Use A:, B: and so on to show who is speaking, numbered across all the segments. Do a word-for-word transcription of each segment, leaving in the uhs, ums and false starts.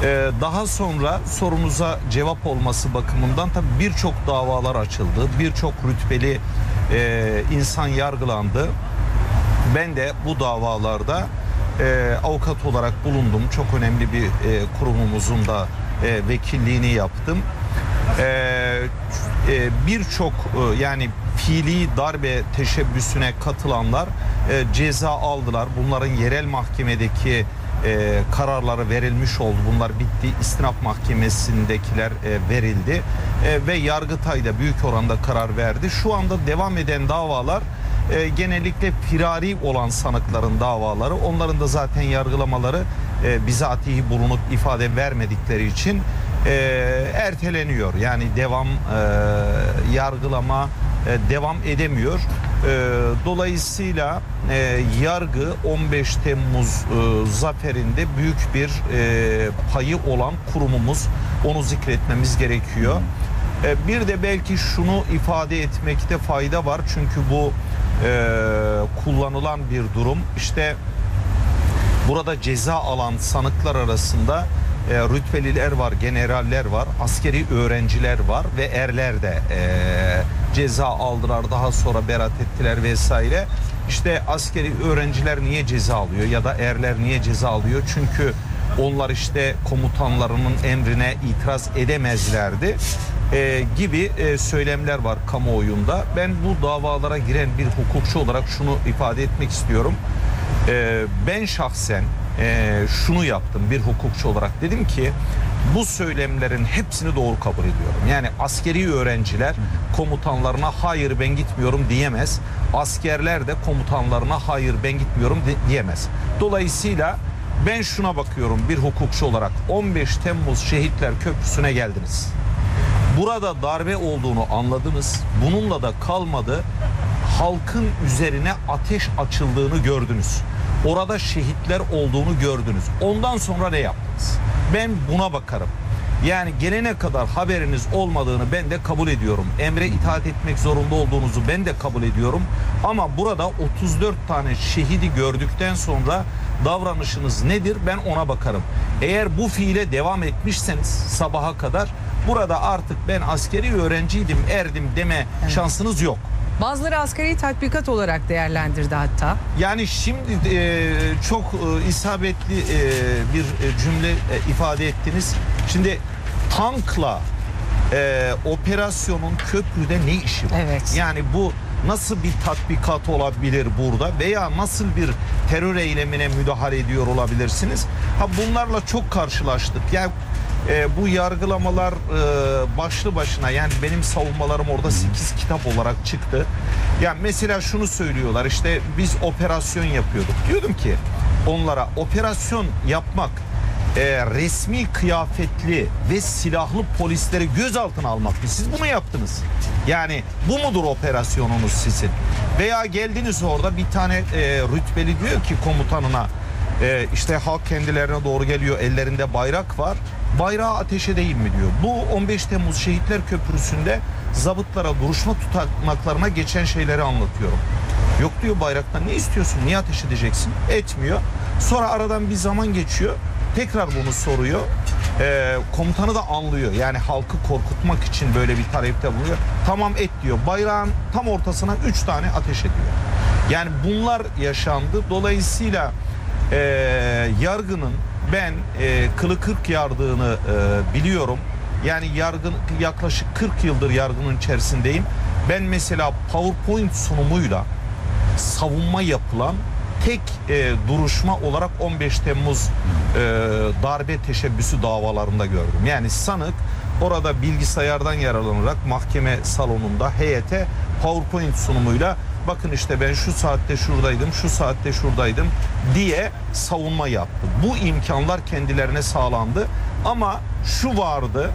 A: Ee, daha sonra sorunuza cevap olması bakımından tabii birçok davalar açıldı. Birçok rütbeli e, insan yargılandı. Ben de bu davalarda e, avukat olarak bulundum. Çok önemli bir e, kurumumuzun da e, vekilliğini yaptım. E, e, Birçok e, yani fiili darbe teşebbüsüne katılanlar e, ceza aldılar. Bunların yerel mahkemedeki e, kararları verilmiş oldu. Bunlar bitti. İstinaf mahkemesindekiler e, verildi. E, ve Yargıtay da büyük oranda karar verdi. Şu anda devam eden davalar e, genellikle firari olan sanıkların davaları. Onların da zaten yargılamaları e, bizatihi bulunup ifade vermedikleri için e, erteleniyor. Yani devam e, yargılama e, devam edemiyor. E, dolayısıyla e, yargı on beş Temmuz e, zaferinde büyük bir e, payı olan kurumumuz. Onu zikretmemiz gerekiyor. E, bir de belki şunu ifade etmekte fayda var. Çünkü bu e, kullanılan bir durum. İşte burada ceza alan sanıklar arasında e, rütbeliler var, generaller var, askeri öğrenciler var ve erler de e, ceza aldılar, daha sonra beraat ettiler vesaire. İşte askeri öğrenciler niye ceza alıyor ya da erler niye ceza alıyor? Çünkü onlar işte komutanlarının emrine itiraz edemezlerdi e, gibi e, söylemler var kamuoyunda. Ben bu davalara giren bir hukukçu olarak şunu ifade etmek istiyorum. E, ben şahsen e, şunu yaptım bir hukukçu olarak. Dedim ki bu söylemlerin hepsini doğru kabul ediyorum. Yani askeri öğrenciler komutanlarına hayır ben gitmiyorum diyemez. Askerler de komutanlarına hayır ben gitmiyorum diyemez. Dolayısıyla ben şuna bakıyorum bir hukukçu olarak. on beş Temmuz Şehitler Köprüsü'ne geldiniz. Burada darbe olduğunu anladınız. Bununla da kalmadı. Halkın üzerine ateş açıldığını gördünüz. Orada şehitler olduğunu gördünüz. Ondan sonra ne yaptınız? Ben buna bakarım. Yani gelene kadar haberiniz olmadığını ben de kabul ediyorum. Emre itaat etmek zorunda olduğunuzu ben de kabul ediyorum. Ama burada otuz dört tane şehidi gördükten sonra davranışınız nedir? Ben ona bakarım. Eğer bu fiile devam etmişseniz sabaha kadar burada artık ben askeri öğrenciydim, erdim deme evet. şansınız yok.
B: Bazıları askeri tatbikat olarak değerlendirdi hatta.
A: Yani şimdi e, çok e, isabetli e, bir cümle e, ifade ettiniz. Şimdi tankla e, operasyonun köprüde ne işi var?
B: Evet.
A: Yani bu nasıl bir tatbikat olabilir burada veya nasıl bir terör eylemine müdahale ediyor olabilirsiniz? Ha bunlarla çok karşılaştık. Yani e, bu yargılamalar e, başlı başına yani benim savunmalarım orada sekiz kitap olarak çıktı. Yani mesela şunu söylüyorlar işte biz operasyon yapıyorduk. Diyordum ki onlara operasyon yapmak e, resmi kıyafetli ve silahlı polisleri gözaltına almaktı. Siz bunu yaptınız. Yani bu mudur operasyonunuz sizin? Veya geldiniz orada bir tane e, rütbeli diyor ki komutanına e, işte halk kendilerine doğru geliyor, ellerinde bayrak var. Bayrağı ateş edeyim mi diyor. Bu on beş Temmuz Şehitler Köprüsü'nde zabıtlara, duruşma tutanaklarına geçen şeyleri anlatıyorum. Yok diyor bayraktan ne istiyorsun, niye ateş edeceksin? Etmiyor. Sonra aradan bir zaman geçiyor. Tekrar bunu soruyor. Ee, komutanı da anlıyor. Yani halkı korkutmak için böyle bir talepte bulunuyor. Tamam et diyor. Bayrağın tam ortasına üç tane ateş ediyor. Yani bunlar yaşandı. Dolayısıyla e, yargının ben e, kılı kırk yardığını e, biliyorum. Yani yargın yaklaşık kırk yıldır yargının içerisindeyim. Ben mesela PowerPoint sunumuyla savunma yapılan tek e, duruşma olarak on beş Temmuz e, darbe teşebbüsü davalarında gördüm. Yani sanık orada bilgisayardan yararlanarak mahkeme salonunda heyete PowerPoint sunumuyla bakın işte ben şu saatte şuradaydım, şu saatte şuradaydım diye savunma yaptı. Bu imkanlar kendilerine sağlandı ama şu vardı,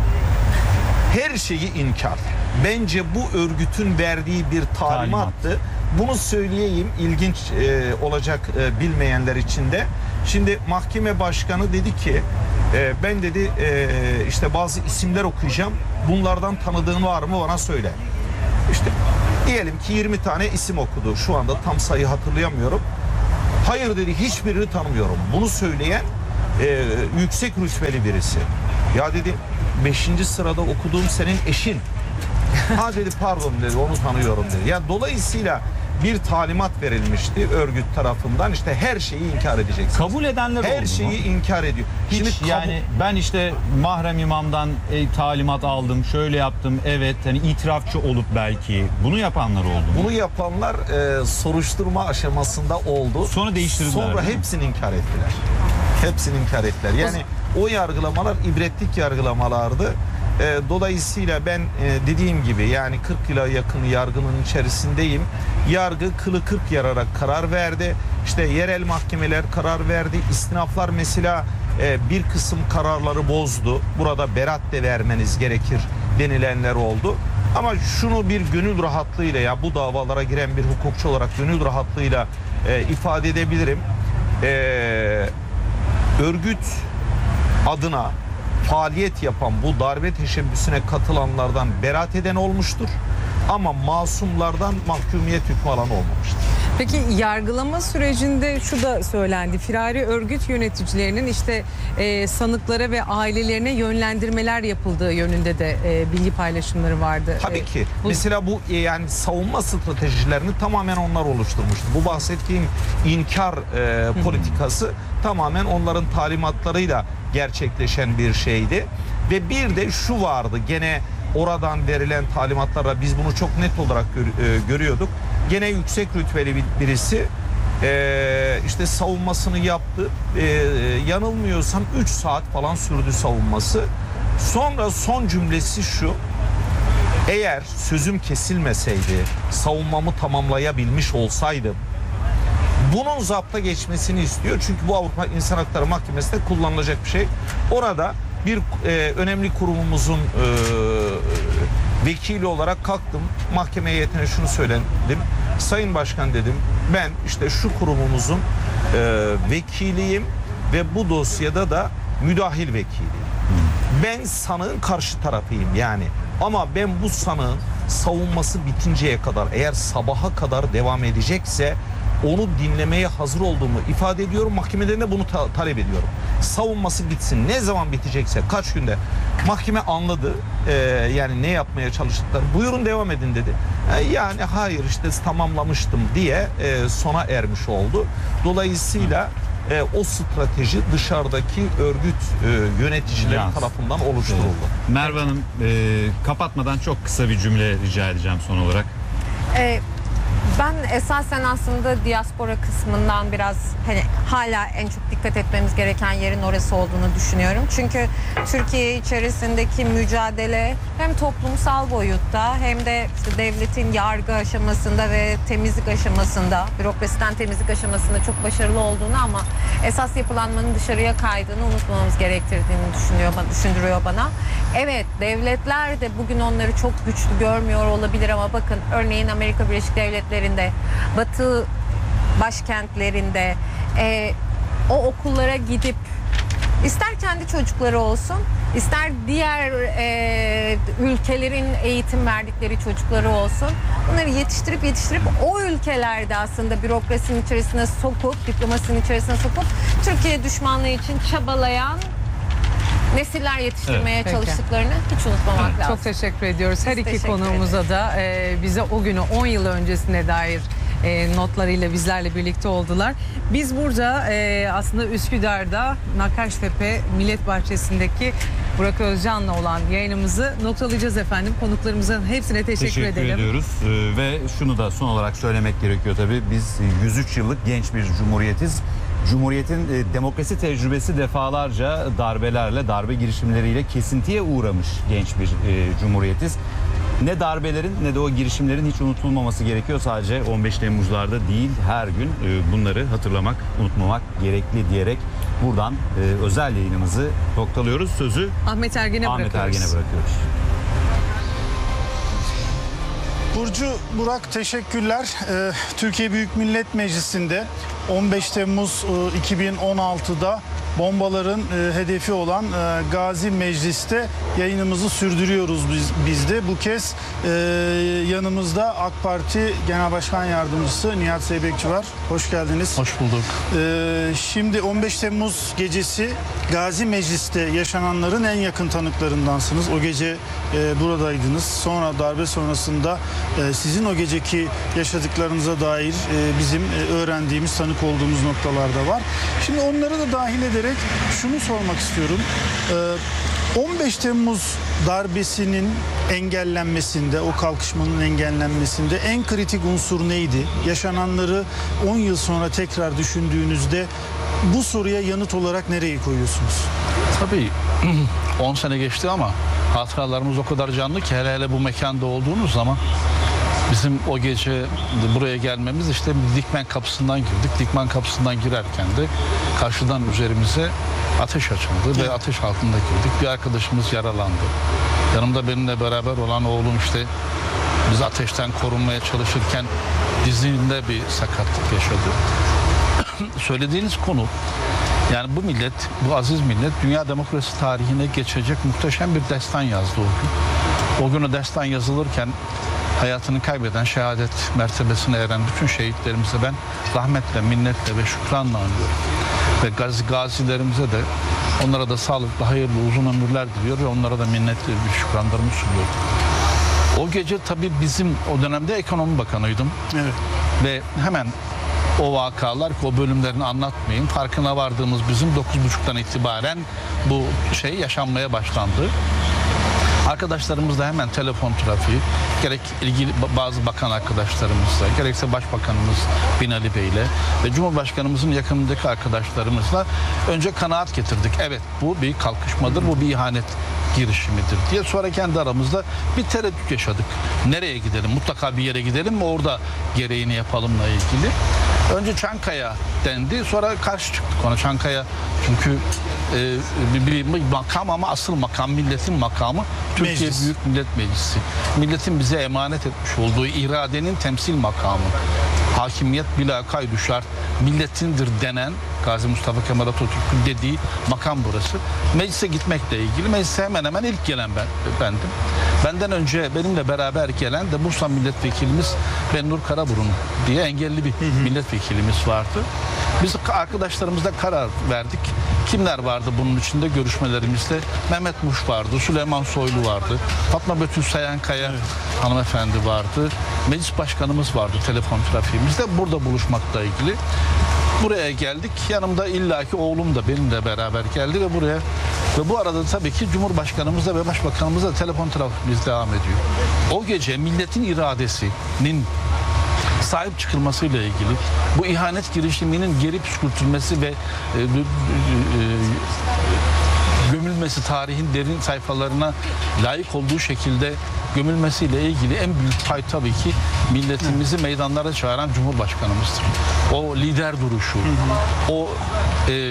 A: her şeyi inkar. Bence bu örgütün verdiği bir talimattı. Bunu söyleyeyim, ilginç e, olacak e, bilmeyenler için de. Şimdi mahkeme başkanı dedi ki e, ben dedi e, işte bazı isimler okuyacağım. Bunlardan tanıdığın var mı bana söyle. İşte diyelim ki yirmi tane isim okudu. Şu anda tam sayı hatırlayamıyorum. Hayır dedi hiçbirini tanımıyorum. Bunu söyleyen e, yüksek rütbeli birisi. Ya dedi beşinci sırada okuduğum senin eşin. Ha dedi pardon dedi onu tanıyorum dedi. Ya dolayısıyla bir talimat verilmişti örgüt tarafından, işte her şeyi inkar edeceksin.
C: Kabul edenler oldu
A: Her
C: mu?
A: şeyi inkar ediyor.
C: Hiç
A: Şimdi kabul-
C: yani ben işte mahrem imamdan e, talimat aldım, şöyle yaptım, evet hani itirafçı olup belki bunu yapanlar oldu mu?
A: bunu yapanlar e, soruşturma aşamasında oldu.
C: Sonra değiştirdiler,
A: Sonra
C: değil mi?
A: hepsini inkar ettiler. Hepsini inkar ettiler. Yani o yargılamalar ibretlik yargılamalardı. E, dolayısıyla ben e, dediğim gibi yani kırk yıla yakın yargının içerisindeyim. Yargı kılı kırk yararak karar verdi. İşte yerel mahkemeler karar verdi. İstinaflar mesela e, bir kısım kararları bozdu. Burada beraat de vermeniz gerekir denilenler oldu. Ama şunu bir gönül rahatlığıyla, ya bu davalara giren bir hukukçu olarak gönül rahatlığıyla e, ifade edebilirim. E, örgüt adına faaliyet yapan bu darbe teşebbüsüne katılanlardan beraat eden olmuştur. Ama masumlardan mahkumiyet hükmü alan olmamıştır.
B: Peki yargılama sürecinde şu da söylendi. Firari örgüt yöneticilerinin işte e, sanıklara ve ailelerine yönlendirmeler yapıldığı yönünde de e, bilgi paylaşımları vardı.
A: Tabii
B: E,
A: ki.
B: bu-
A: Mesela bu e, yani savunma stratejilerini tamamen onlar oluşturmuştu. Bu bahsettiğim inkar e, politikası tamamen onların talimatlarıyla gerçekleşen bir şeydi. Ve bir de şu vardı, gene oradan verilen talimatlarla biz bunu çok net olarak gör, e, görüyorduk. Gene yüksek rütbeli bir, birisi e, işte savunmasını yaptı. E, yanılmıyorsam üç saat falan sürdü savunması. Sonra son cümlesi şu: eğer sözüm kesilmeseydi, savunmamı tamamlayabilmiş olsaydım, bunun zapta geçmesini istiyor. Çünkü bu Avrupa İnsan Hakları Mahkemesi'nde kullanılacak bir şey. Orada bir e, önemli kurumumuzun e, vekili olarak kalktım. Mahkeme heyetine şunu söyledim. Sayın Başkan dedim, ben işte şu kurumumuzun e, vekiliyim ve bu dosyada da müdahil vekiliyim. Ben sanığın karşı tarafıyım yani. Ama ben bu sanığın savunması bitinceye kadar, eğer sabaha kadar devam edecekse onu dinlemeye hazır olduğumu ifade ediyorum. Mahkemeden de bunu ta- talep ediyorum. Savunması bitsin. Ne zaman bitecekse, kaç günde. Mahkeme anladı. Ee, yani ne yapmaya çalıştıkları. Buyurun devam edin dedi. Ee, yani hayır işte tamamlamıştım diye e, sona ermiş oldu. Dolayısıyla e, o strateji dışarıdaki örgüt e, yöneticileri
C: Yalnız.
A: tarafından oluşturuldu.
C: Merve Hanım, e, kapatmadan çok kısa bir cümle rica edeceğim son olarak.
D: Ee, ben esasen aslında diaspora kısmından biraz hani hala en çok dikkat etmemiz gereken yerin orası olduğunu düşünüyorum. Çünkü Türkiye içerisindeki mücadele hem toplumsal boyutta hem de işte devletin yargı aşamasında ve temizlik aşamasında, bürokrasiden temizlik aşamasında çok başarılı olduğunu ama esas yapılanmanın dışarıya kaydığını unutmamamız gerektirdiğini düşünüyor, düşündürüyor bana. Evet, devletler de bugün onları çok güçlü görmüyor olabilir ama bakın örneğin Amerika Birleşik Devletleri'nde, Batı başkentlerinde e, o okullara gidip ister kendi çocukları olsun, ister diğer e, ülkelerin eğitim verdikleri çocukları olsun, bunları yetiştirip yetiştirip o ülkelerde aslında bürokrasinin içerisine sokup, diplomasinin içerisine sokup Türkiye düşmanlığı için çabalayan nesiller yetiştirmeye
B: Evet.
D: çalıştıklarını hiç unutmamak
C: Evet.
D: lazım.
B: Çok teşekkür ediyoruz. Her iki
D: teşekkür
B: konuğumuza da e, bize o günü on yıl öncesine dair e, notlarıyla bizlerle birlikte oldular. Biz burada e, aslında Üsküdar'da Nakaştepe Millet Bahçesi'ndeki Burak Özcan'la olan yayınımızı noktalayacağız efendim. Konuklarımızın hepsine teşekkür,
C: Teşekkür
B: edelim.
C: ediyoruz. Ee, ve şunu da son olarak söylemek gerekiyor tabii. Biz yüz üç yıllık genç bir cumhuriyetiz. Cumhuriyetin e, demokrasi tecrübesi defalarca darbelerle, darbe girişimleriyle kesintiye uğramış genç bir e, cumhuriyetiz. Ne darbelerin ne de o girişimlerin hiç unutulmaması gerekiyor. Sadece on beş Temmuz'larda değil, her gün e, bunları hatırlamak, unutmamak gerekli diyerek buradan e, özel yayınımızı noktalıyoruz. Sözü
B: Ahmet Ergen'e
C: Ahmet
B: bırakıyoruz.
C: Ergen'e bırakıyoruz.
E: Burcu, Burak teşekkürler. Ee, Türkiye Büyük Millet Meclisi'nde on beş Temmuz e, iki bin on altıda bombaların e, hedefi olan e, Gazi Meclis'te yayınımızı sürdürüyoruz biz, biz de. Bu kez e, yanımızda AK Parti Genel Başkan Yardımcısı Nihat Zeybekçi var. Hoş geldiniz.
F: Hoş bulduk.
E: E, şimdi on beş Temmuz gecesi Gazi Meclis'te yaşananların en yakın tanıklarındansınız. O gece e, buradaydınız. Sonra darbe sonrasında e, sizin o geceki yaşadıklarınıza dair e, bizim e, öğrendiğimiz, tanık olduğumuz noktalar da var. Şimdi onları da dahil ederek şunu sormak istiyorum. E, on beş Temmuz darbesinin engellenmesinde, o kalkışmanın engellenmesinde en kritik unsur neydi? Yaşananları on yıl sonra tekrar düşündüğünüzde bu soruya yanıt olarak nereyi koyuyorsunuz?
F: Tabii on sene geçti ama hatıralarımız o kadar canlı ki, hele hele bu mekanda olduğumuz zaman bizim o gece buraya gelmemiz, işte Dikmen kapısından girdik. Dikmen kapısından girerken de karşıdan üzerimize ateş açıldı ve ateş altında girdik. Bir arkadaşımız yaralandı. Yanımda benimle beraber olan oğlum işte biz ateşten korunmaya çalışırken dizinde bir sakatlık yaşadı. Söylediğiniz konu, yani bu millet, bu aziz millet dünya demokrasi tarihine geçecek muhteşem bir destan yazdı o gün. O günü destan yazılırken hayatını kaybeden, şehadet mertebesine eren bütün şehitlerimize ben rahmetle, minnetle ve şükranla anıyorum. Ve gazi, gazilerimize de, onlara da sağlıklı, hayırlı, uzun ömürler diliyor ve onlara da minnetle bir şükranlarımı sunuyorum. O gece tabii bizim o dönemde ekonomi bakanıydım.
E: Evet.
F: Ve hemen o vakalar, o bölümlerini anlatmayayım. Farkına vardığımız bizim dokuz buçuktan itibaren bu şey yaşanmaya başlandı. Arkadaşlarımızla hemen telefon trafiği, gerek ilgili bazı bakan arkadaşlarımızla, gerekse Başbakanımız Binali Bey'le ve Cumhurbaşkanımızın yakınındaki arkadaşlarımızla önce kanaat getirdik. Evet, bu bir kalkışmadır, bu bir ihanet girişimidir diye. Sonra kendi aramızda bir tereddüt yaşadık. Nereye gidelim? Mutlaka bir yere gidelim mi? Orada gereğini yapalımla ilgili. Önce Çankaya dendi. Sonra karşı çıktık ona. Çankaya çünkü e, bir, bir makam, ama asıl makam milletin makamı. Türkiye
E: Meclis.
F: Büyük Millet Meclisi. Milletin bize emanet etmiş olduğu iradenin temsil makamı. Hakimiyet bila kaydu şart milletindir denen Gazi Mustafa Kemal Atatürk'ün dediği makam burası. Meclise gitmekle ilgili, meclise hemen hemen ilk gelen ben, bendim. Benden önce benimle beraber gelen de Bursa Milletvekilimiz Benur Karaburun diye engelli bir milletvekilimiz vardı. Biz arkadaşlarımızla karar verdik. Kimler vardı bunun içinde görüşmelerimizde? Mehmet Muş vardı, Süleyman Soylu vardı, Fatma Betül Sayankaya evet. hanımefendi vardı, meclis başkanımız vardı telefon trafiğimizde. Burada buluşmakla ilgili. Buraya geldik. Yanımda illaki oğlum da benimle beraber geldi ve buraya ve bu arada tabii ki Cumhurbaşkanımızla ve Başbakanımızla telefon trafiğimiz devam ediyor. O gece milletin iradesinin sahip çıkılmasıyla ilgili, bu ihanet girişiminin geri püskürtülmesi ve e, e, e, gömülmesi, tarihin derin sayfalarına layık olduğu şekilde gömülmesiyle ilgili en büyük pay tabii ki milletimizi meydanlara çağıran Cumhurbaşkanımızdır. O lider duruşu, o e, e, e,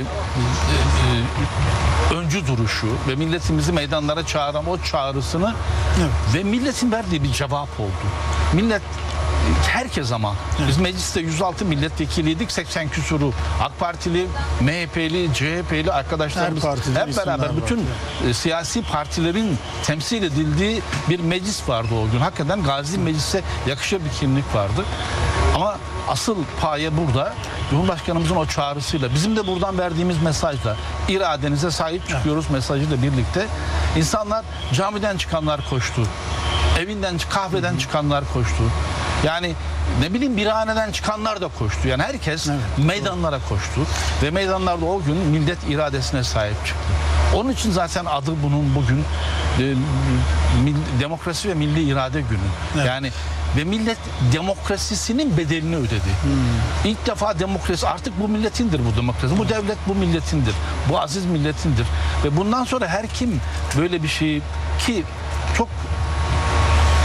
F: öncü duruşu ve milletimizi meydanlara çağıran o çağrısını evet. ve milletin verdiği bir cevap oldu. Millet herkes ama. Evet. Biz mecliste yüz altı milletvekiliydik. seksen küsuru AK Partili, M H P'li, C H P'li arkadaşlarımız hep beraber bütün e, siyasi partilerin temsil edildiği bir meclis vardı o gün. Hakikaten Gazi Meclis'e yakışır bir kimlik vardı. Ama asıl paye burada. Cumhurbaşkanımızın o çağrısıyla, bizim de buradan verdiğimiz mesajla, iradenize sahip çıkıyoruz evet. mesajıyla birlikte insanlar, camiden çıkanlar koştu. Evinden, kahveden Hı-hı. çıkanlar koştu. Yani ne bileyim birhaneden çıkanlar da koştu. Yani herkes evet, meydanlara doğru. koştu. Ve meydanlarda o gün millet iradesine sahip çıktı. Onun için zaten adı bunun bugün e, mil, demokrasi ve milli irade günü. Evet. Yani ve millet demokrasisinin bedelini ödedi. Hmm. İlk defa demokrasi, artık bu milletindir bu demokrasi. Bu devlet bu milletindir. Bu aziz milletindir. Ve bundan sonra her kim böyle bir şey, ki çok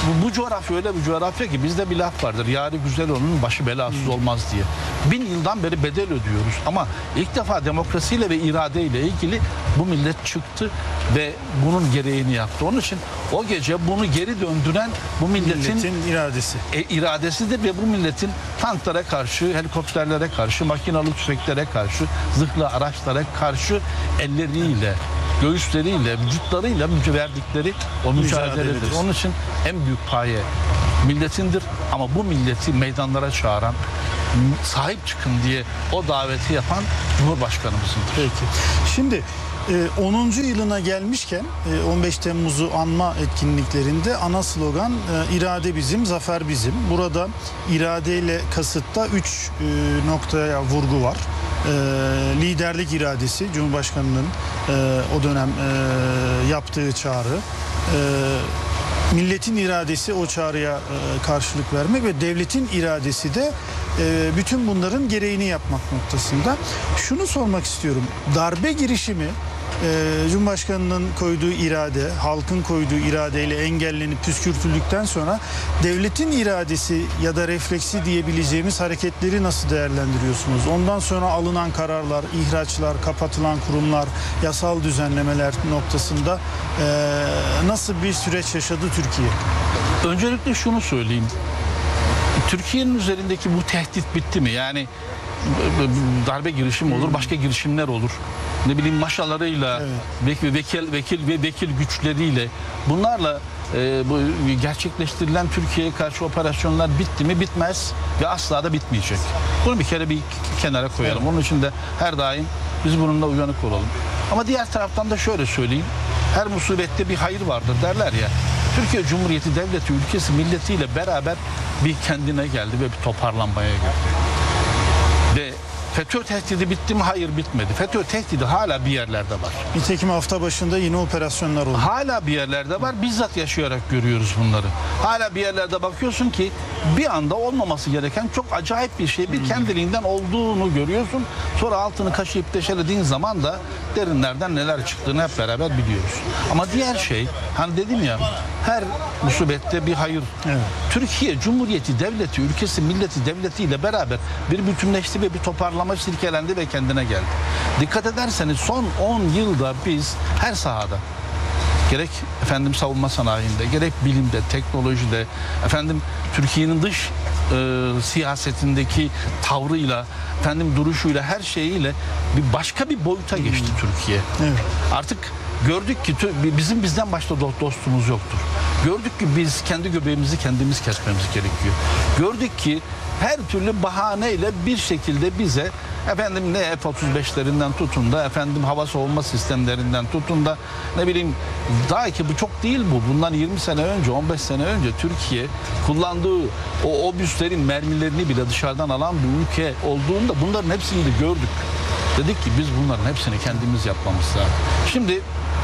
F: bu, bu coğrafya öyle bir coğrafya ki bizde bir laf vardır. Yâri güzel onun başı belasız olmaz diye. Bin yıldan beri bedel ödüyoruz ama ilk defa demokrasiyle ve iradeyle ilgili bu millet çıktı ve bunun gereğini yaptı. Onun için o gece bunu geri döndüren bu milletin,
E: Milletin iradesi.
F: e, iradesidir ve bu milletin tanklara karşı, helikopterlere karşı, makinalı tüfeklere karşı, zırhlı araçlara karşı elleriyle, göğüsleriyle, vücutlarıyla verdikleri o mücadeledir.
E: Mücadeledir.
F: Onun için en büyük paye milletindir ama bu milleti meydanlara çağıran, sahip çıkın diye o daveti yapan Cumhurbaşkanımızındır.
E: Peki. Şimdi e, onuncu yılına gelmişken e, on beş Temmuz'u anma etkinliklerinde ana slogan e, irade bizim, zafer bizim. Burada iradeyle kasıtta üç e, noktaya vurgu var. E, liderlik iradesi, Cumhurbaşkanı'nın e, o dönem e, yaptığı çağrı. E, Milletin iradesi o çağrıya e, karşılık vermek ve devletin iradesi de e, bütün bunların gereğini yapmak noktasında. Şunu sormak istiyorum. Darbe girişimi e, Cumhurbaşkanı'nın koyduğu irade, halkın koyduğu iradeyle engellenip püskürtüldükten sonra devletin iradesi ya da refleksi diyebileceğimiz hareketleri nasıl değerlendiriyorsunuz? Ondan sonra alınan kararlar, ihraçlar, kapatılan kurumlar, yasal düzenlemeler noktasında e, nasıl bir süreç yaşadı Türkiye?
F: Öncelikle şunu söyleyeyim. Türkiye'nin üzerindeki bu tehdit bitti mi? Yani darbe girişimi olur, başka girişimler olur. Ne bileyim maşalarıyla,
E: Evet.
F: vekil, vekil, vekil ve vekil güçleriyle bunlarla e, bu gerçekleştirilen Türkiye'ye karşı operasyonlar bitti mi? Bitmez ve asla da bitmeyecek. Bunu bir kere bir kenara koyalım. Onun için de her daim biz bununla uyanık olalım. Ama diğer taraftan da şöyle söyleyeyim. Her musibette bir hayır vardır derler ya. Türkiye Cumhuriyeti devleti, ülkesi, milletiyle beraber bir kendine geldi ve bir toparlanmaya geldi. Ve FETÖ tehdidi bitti mi? Hayır, bitmedi. FETÖ tehdidi hala bir yerlerde var.
E: Nitekim hafta başında yine operasyonlar oldu.
F: Hala bir yerlerde var. Bizzat yaşayarak görüyoruz bunları. Hala bir yerlerde bakıyorsun ki bir anda olmaması gereken çok acayip bir şey. Bir kendiliğinden olduğunu görüyorsun. Sonra altını kaşıyıp deşelediğin zaman da derinlerden neler çıktığını hep beraber biliyoruz. Ama diğer şey, hani dedim ya, her musibette bir hayır.
E: Evet.
F: Türkiye Cumhuriyeti devleti, ülkesi, milleti, devletiyle beraber bir bütünleşti ve bir toparlama silkelendi ve kendine geldi. Dikkat ederseniz son on yılda biz her sahada, gerek efendim savunma sanayinde, gerek bilimde, teknolojide, efendim Türkiye'nin dış e, siyasetindeki tavrıyla, efendim duruşuyla, her şeyiyle bir başka bir boyuta geçti Türkiye.
E: Evet.
F: Artık gördük ki bizim bizden başka dostumuz yoktur. Gördük ki biz kendi göbeğimizi kendimiz kesmemiz gerekiyor. Gördük ki her türlü bahaneyle bir şekilde bize efendim ne F otuz beşlerinden tutun da efendim hava savunma sistemlerinden tutun da ne bileyim, daha ki bu çok değil bu. Bundan yirmi sene önce, on beş sene önce Türkiye kullandığı o obüslerin mermilerini bile dışarıdan alan bir ülke olduğunda bunların hepsini de gördük. Dedik ki biz bunların hepsini kendimiz yapmamız lazım. Şimdi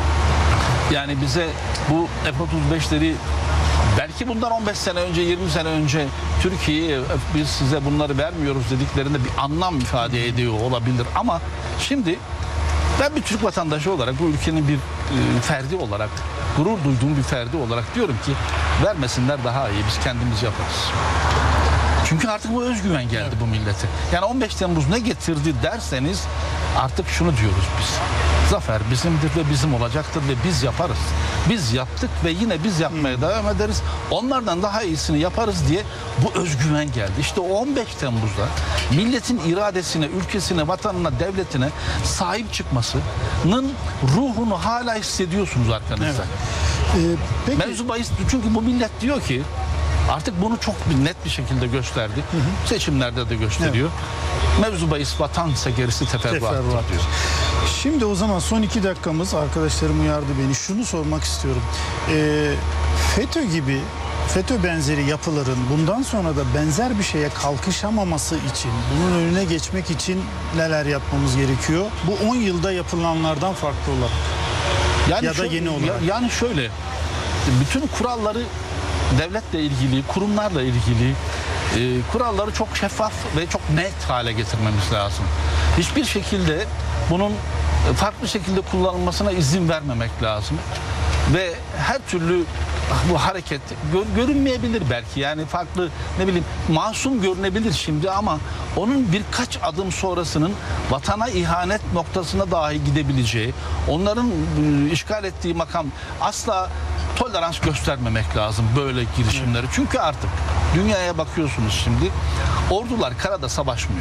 F: yani bize bu F otuz beşleri belki bundan on beş sene önce, yirmi sene önce Türkiye'ye biz size bunları vermiyoruz dediklerinde bir anlam ifade ediyor olabilir. Ama şimdi ben bir Türk vatandaşı olarak, bu ülkenin bir e, ferdi olarak, gurur duyduğum bir ferdi olarak diyorum ki vermesinler, daha iyi, biz kendimiz yaparız. Çünkü artık bu özgüven geldi bu millete. Yani on beş Temmuz ne getirdi derseniz artık şunu diyoruz biz. Zafer bizimdir ve bizim olacaktır ve biz yaparız. Biz yaptık ve yine biz yapmaya devam ederiz. Onlardan daha iyisini yaparız diye bu özgüven geldi. İşte o on beş Temmuz'da milletin iradesine, ülkesine, vatanına, devletine sahip çıkmasının ruhunu hala hissediyorsunuz arkanızda.
E: Evet. Ee, peki,
F: Mevzu bahis, çünkü bu millet diyor ki artık bunu çok net bir şekilde gösterdi. Hı hı. Seçimlerde de gösteriyor. Evet. Mevzu bahis vatansa gerisi teferruattır
E: Teferruat.
F: diyor.
E: Şimdi o zaman son iki dakikamız, arkadaşlarım uyardı beni. Şunu sormak istiyorum. Ee, FETÖ gibi, FETÖ benzeri yapıların bundan sonra da benzer bir şeye kalkışamaması için, bunun önüne geçmek için neler yapmamız gerekiyor? Bu on yılda yapılanlardan farklı olarak.
F: Yani
E: Ya da
F: şöyle,
E: yeni olarak.
F: ya- yani şöyle, bütün kuralları devletle ilgili, kurumlarla ilgili e, kuralları çok şeffaf ve çok net hale getirmemiz lazım. Hiçbir şekilde bunun farklı şekilde kullanılmasına izin vermemek lazım. Ve her türlü bu hareket gör- görünmeyebilir belki, yani farklı, ne bileyim, masum görünebilir şimdi, ama onun birkaç adım sonrasının vatana ihanet noktasına dahi gidebileceği, onların e, işgal ettiği makam, asla tolerans göstermemek lazım böyle girişimleri. Çünkü artık dünyaya bakıyorsunuz şimdi, ordular karada savaşmıyor.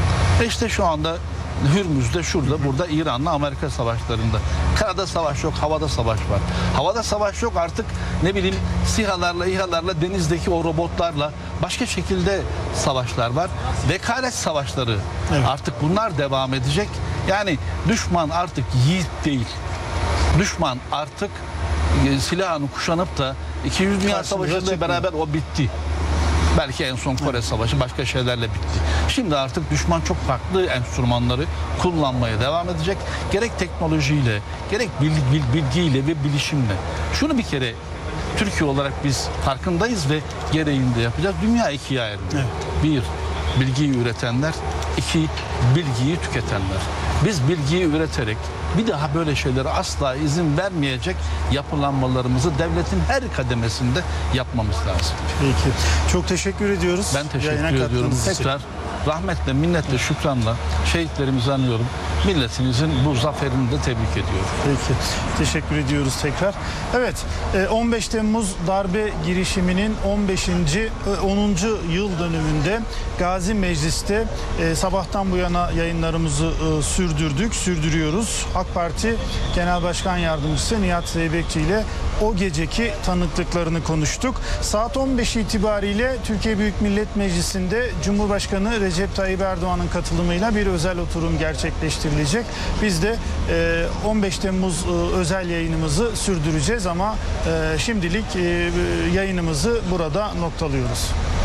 F: E işte şu anda Hürmüz'de, şurada, burada İran'la Amerika savaşlarında. Karada savaş yok, havada savaş var. Havada savaş yok artık, ne bileyim, SİHA'larla, İHA'larla, denizdeki o robotlarla başka şekilde savaşlar var. Vekalet savaşları,
E: Evet.
F: artık bunlar devam edecek. Yani düşman artık yiğit değil. Düşman artık e, silahını kuşanıp da İkinci Dünya
E: Karşımıza
F: Savaşı'yla
E: çıkmıyor.
F: beraber o bitti. Belki en son Kore Savaşı başka şeylerle bitti. Şimdi artık düşman çok farklı enstrümanları kullanmaya devam edecek. Gerek teknolojiyle, gerek bil- bil- bilgiyle ve bilişimle. Şunu bir kere Türkiye olarak biz farkındayız ve gereğini de yapacağız. Dünya ikiye ayrılıyor.
E: Evet.
F: Bir, bilgiyi üretenler. İki, bilgiyi tüketenler. Biz bilgiyi üreterek bir daha böyle şeylere asla izin vermeyecek yapılanmalarımızı devletin her kademesinde yapmamız lazım.
E: Peki. Çok teşekkür ediyoruz.
F: Ben teşekkür
E: Yayına
F: ediyorum.
E: katıldığınız için.
F: Tekrar rahmetle, minnetle, şükranla şehitlerimizi anıyorum. Milletimizin bu zaferini de tebrik ediyorum.
E: Peki. Teşekkür ediyoruz tekrar. Evet. on beş Temmuz darbe girişiminin on beşinci onuncu yıl dönümünde Gazi Meclis'te sabahtan bu yana yayınlarımızı sürdürdük, sürdürüyoruz. AK Parti Genel Başkan Yardımcısı Nihat Zeybekçi ile o geceki tanıklıklarını konuştuk. Saat on beş itibariyle Türkiye Büyük Millet Meclisi'nde Cumhurbaşkanı Recep Tayyip Erdoğan'ın katılımıyla bir özel oturum gerçekleştirilecek. Biz de on beş Temmuz özel yayınımızı sürdüreceğiz ama şimdilik yayınımızı burada noktalıyoruz.